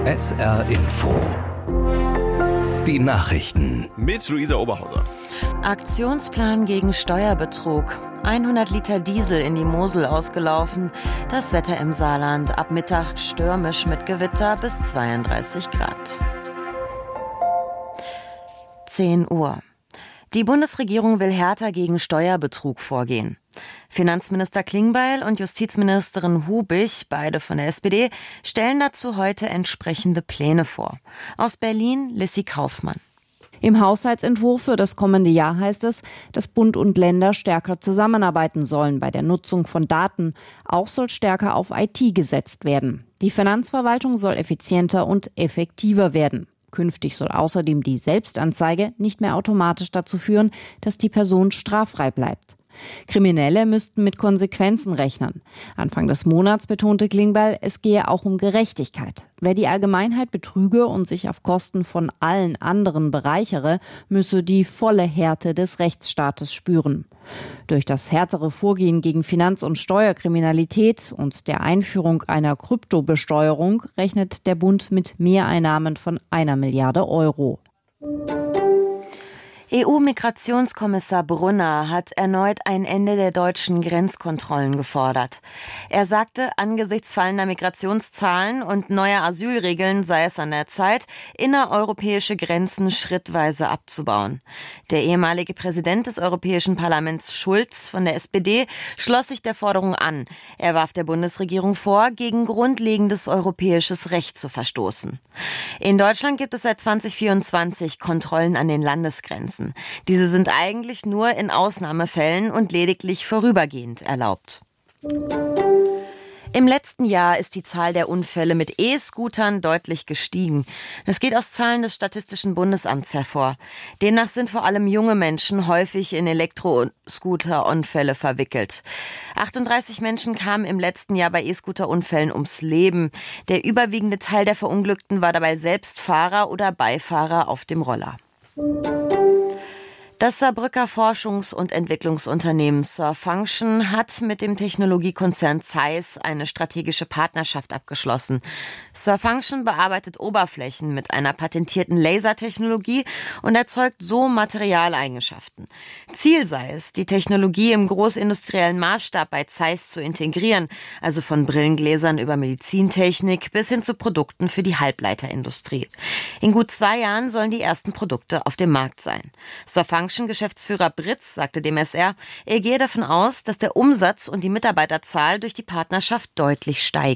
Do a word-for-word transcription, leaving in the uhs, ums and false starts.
S R Info. Die Nachrichten. Mit Luisa Oberhauser. Aktionsplan gegen Steuerbetrug. hundert Liter Diesel in die Mosel ausgelaufen. Das Wetter im Saarland. Ab Mittag stürmisch mit Gewitter bis zweiunddreißig Grad. zehn Uhr. Die Bundesregierung will härter gegen Steuerbetrug vorgehen. Finanzminister Klingbeil und Justizministerin Hubig, beide von der S P D, stellen dazu heute entsprechende Pläne vor. Aus Berlin, Lissy Kaufmann. Im Haushaltsentwurf für das kommende Jahr heißt es, dass Bund und Länder stärker zusammenarbeiten sollen bei der Nutzung von Daten. Auch soll stärker auf I T gesetzt werden. Die Finanzverwaltung soll effizienter und effektiver werden. Künftig soll außerdem die Selbstanzeige nicht mehr automatisch dazu führen, dass die Person straffrei bleibt. Kriminelle müssten mit Konsequenzen rechnen. Anfang des Monats betonte Klingbeil, es gehe auch um Gerechtigkeit. Wer die Allgemeinheit betrüge und sich auf Kosten von allen anderen bereichere, müsse die volle Härte des Rechtsstaates spüren. Durch das härtere Vorgehen gegen Finanz- und Steuerkriminalität und der Einführung einer Kryptobesteuerung rechnet der Bund mit Mehreinnahmen von einer Milliarde Euro. E U-Migrationskommissar Brunner hat erneut ein Ende der deutschen Grenzkontrollen gefordert. Er sagte, angesichts fallender Migrationszahlen und neuer Asylregeln sei es an der Zeit, innereuropäische Grenzen schrittweise abzubauen. Der ehemalige Präsident des Europäischen Parlaments Schulz von der S P D schloss sich der Forderung an. Er warf der Bundesregierung vor, gegen grundlegendes europäisches Recht zu verstoßen. In Deutschland gibt es seit zweitausendvierundzwanzig Kontrollen an den Landesgrenzen. Diese sind eigentlich nur in Ausnahmefällen und lediglich vorübergehend erlaubt. Im letzten Jahr ist die Zahl der Unfälle mit E-Scootern deutlich gestiegen. Das geht aus Zahlen des Statistischen Bundesamts hervor. Demnach sind vor allem junge Menschen häufig in Elektroscooter-Unfälle verwickelt. achtunddreißig Menschen kamen im letzten Jahr bei E-Scooter-Unfällen ums Leben. Der überwiegende Teil der Verunglückten war dabei selbst Fahrer oder Beifahrer auf dem Roller. Das Saarbrücker Forschungs- und Entwicklungsunternehmen Surfunction hat mit dem Technologiekonzern Zeiss eine strategische Partnerschaft abgeschlossen. Surfunction bearbeitet Oberflächen mit einer patentierten Lasertechnologie und erzeugt so Materialeigenschaften. Ziel sei es, die Technologie im großindustriellen Maßstab bei Zeiss zu integrieren, also von Brillengläsern über Medizintechnik bis hin zu Produkten für die Halbleiterindustrie. In gut zwei Jahren sollen die ersten Produkte auf dem Markt sein. Surfunction Geschäftsführer Britz sagte dem S R, er gehe davon aus, dass der Umsatz und die Mitarbeiterzahl durch die Partnerschaft deutlich steigen.